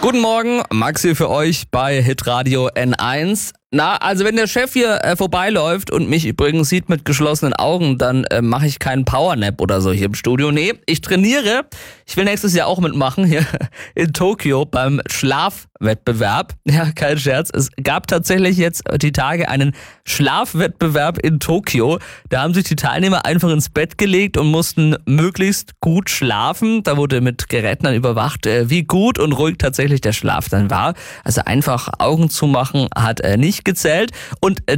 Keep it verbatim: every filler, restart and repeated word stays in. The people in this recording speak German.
Guten Morgen, Max hier für euch bei Hitradio N eins. Na, also wenn der Chef hier äh, vorbeiläuft und mich übrigens sieht mit geschlossenen Augen, dann äh, mache ich keinen Powernap oder so hier im Studio. Nee, ich trainiere. Ich will nächstes Jahr auch mitmachen hier in Tokio beim Schlafwettbewerb. Ja, kein Scherz. Es gab tatsächlich jetzt die Tage einen Schlafwettbewerb in Tokio. Da haben sich die Teilnehmer einfach ins Bett gelegt und mussten möglichst gut schlafen. Da wurde mit Geräten dann überwacht, äh, wie gut und ruhig tatsächlich der Schlaf dann war. Also einfach Augen zumachen hat äh, nicht gezählt. Und